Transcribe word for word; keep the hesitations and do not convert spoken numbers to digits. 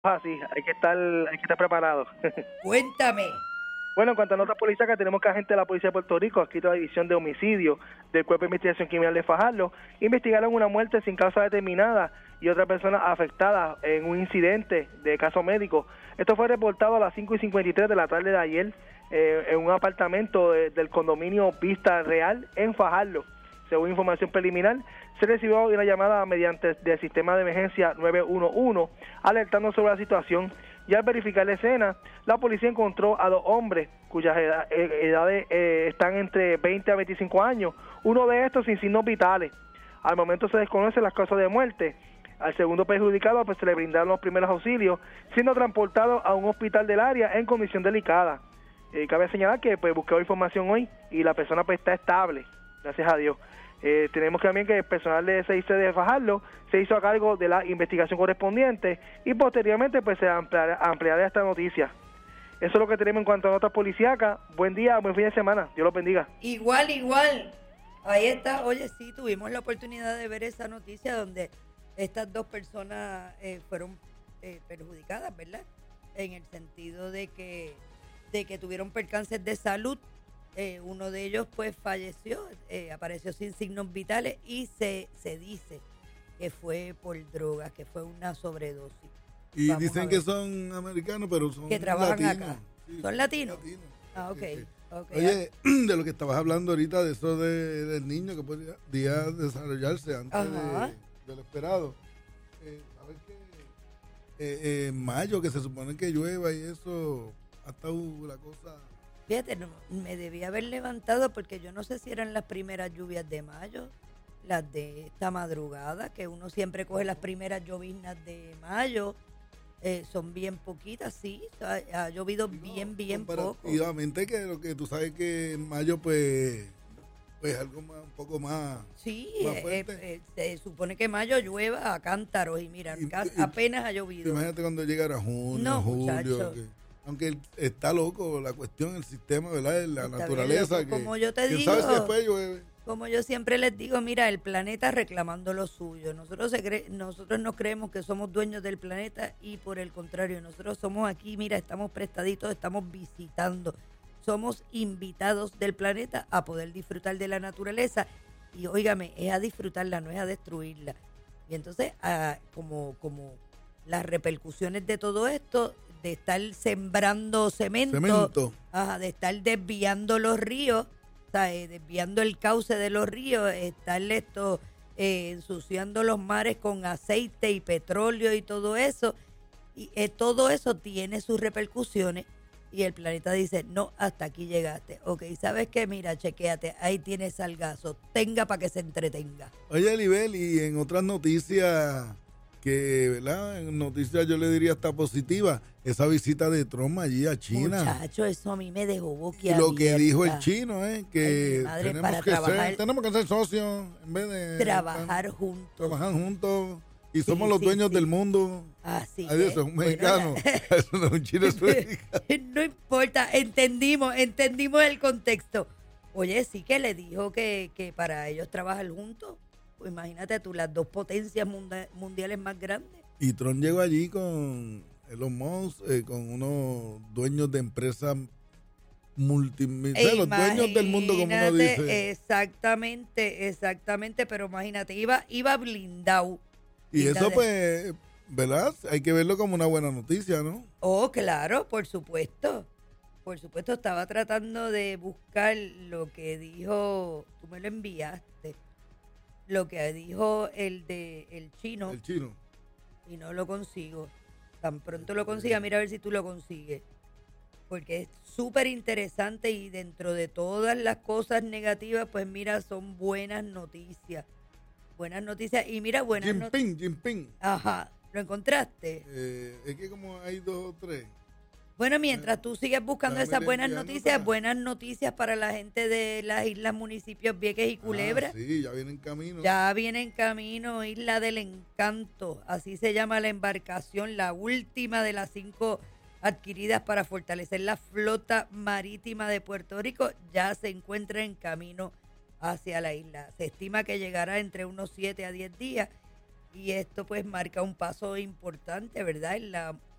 Ah, sí, hay que estar, hay que estar preparado. Cuéntame. Bueno, en cuanto a notas policíacas, tenemos que agentes de la Policía de Puerto Rico, adscrito a la División de Homicidio del Cuerpo de Investigación Criminal de Fajardo, investigaron una muerte sin causa determinada y otra persona afectada en un incidente de caso médico. Esto fue reportado a las cinco y cincuenta y tres de la tarde de ayer eh, en un apartamento de, del condominio Vista Real en Fajardo. Según información preliminar, se recibió una llamada mediante el sistema de emergencia nueve uno uno, alertando sobre la situación. Y al verificar la escena, la policía encontró a dos hombres cuyas edad, edades eh, están entre veinte a veinticinco años, uno de estos sin signos vitales. Al momento se desconocen las causas de muerte. Al segundo perjudicado pues se le brindaron los primeros auxilios, siendo transportado a un hospital del área en condición delicada. Eh, cabe señalar que pues busqué información hoy y la persona pues está estable, gracias a Dios. Eh, tenemos también que el personal de S I C de Fajardo se hizo a cargo de la investigación correspondiente y posteriormente pues se ampliará, ampliará esta noticia. Eso es lo que tenemos en cuanto a notas policíacas. Buen día, buen fin de semana. Dios los bendiga. Igual, igual. Ahí está. Oye, sí, tuvimos la oportunidad de ver esa noticia donde estas dos personas eh, fueron eh, perjudicadas, ¿verdad? En el sentido de que, de que tuvieron percances de salud. Eh, uno de ellos pues falleció, eh, apareció sin signos vitales y se, se dice que fue por drogas, que fue una sobredosis. Y Vamos dicen que son americanos, pero son que trabajan latinos. acá. Sí, ¿Son latinos? latinos. Ah, ok. Sí, sí. okay. Oye, de lo que estabas hablando ahorita, de eso de, del niño que podía, podía desarrollarse antes de, de lo esperado. Eh, ¿Sabes qué? Eh, eh, en mayo, que se supone que llueva y eso, hasta la cosa... Fíjate, no, me debía haber levantado porque yo no sé si eran las primeras lluvias de mayo, las de esta madrugada, que uno siempre coge las primeras lloviznas de mayo, eh, son bien poquitas, sí, ha, ha llovido no, bien, bien poco. Comparativamente que lo que tú sabes que en mayo pues, pues algo más, un poco más Sí, más eh, eh, se supone que mayo llueva a cántaros y mira, y, y, apenas ha llovido. Imagínate cuando llegara junio, no, julio, que, aunque está loco la cuestión, el sistema, ¿verdad? La está naturaleza. Que, como yo te digo, sabes si después llueve. Como yo siempre les digo, mira, el planeta reclamando lo suyo. Nosotros, se cre nosotros no creemos que somos dueños del planeta y por el contrario, nosotros somos aquí, mira, estamos prestaditos, estamos visitando. Somos invitados del planeta a poder disfrutar de la naturaleza y, óigame, es a disfrutarla, no es a destruirla. Y entonces, a, como, como las repercusiones de todo esto, de estar sembrando cemento, cemento. Ajá, de estar desviando los ríos, o sea, eh, desviando el cauce de los ríos, estar esto, eh, ensuciando los mares con aceite y petróleo y todo eso, y eh, todo eso tiene sus repercusiones y el planeta dice, no, hasta aquí llegaste. Ok, ¿sabes qué? Mira, chequéate, ahí tienes salgazo, tenga para que se entretenga. Oye, Libel, y en otras noticias que, ¿verdad? En noticias yo le diría hasta positiva, esa visita de Trump allí a China. Muchacho, eso a mí me dejó boquiabierta. Lo que dijo el chino es que Ay, madre, tenemos, para que trabajar, ser, tenemos que ser socios en vez de trabajar tan, juntos. Trabajar juntos y somos sí, los dueños sí, del sí. mundo. Así Ay, eso es un mexicano. Bueno, eso no es un chino, es un mexicano. No importa, entendimos, entendimos el contexto. Oye, sí que le dijo que, que para ellos trabajar juntos. Pues imagínate tú, las dos potencias mundiales más grandes. Y Trump llegó allí con Elon Musk, eh, con unos dueños de empresas multimillonarias, los dueños del mundo, como uno dice. Exactamente, exactamente, pero imagínate, iba, iba blindado. Y eso de... pues, ¿verdad? Hay que verlo como una buena noticia, ¿no? Oh, claro, por supuesto. Por supuesto, estaba tratando de buscar lo que dijo, tú me lo enviaste, lo que dijo el de el chino. El chino. Y no lo consigo. Tan pronto lo consiga, mira a ver si tú lo consigues. Porque es súper interesante y dentro de todas las cosas negativas, pues mira, son buenas noticias. Buenas noticias. Y mira, buenas noticias. Jinping, Jinping. Ajá. ¿Lo encontraste? Eh, es que como hay dos o tres. Bueno, mientras tú sigues buscando esas buenas noticias, para... buenas noticias para la gente de las islas, municipios Vieques y Culebra. Ah, sí, ya viene en camino. Ya viene en camino Isla del Encanto, así se llama la embarcación, la última de las cinco adquiridas para fortalecer la flota marítima de Puerto Rico, ya se encuentra en camino hacia la isla. Se estima que llegará entre unos siete a diez días Y esto pues marca un paso importante, ¿verdad? En la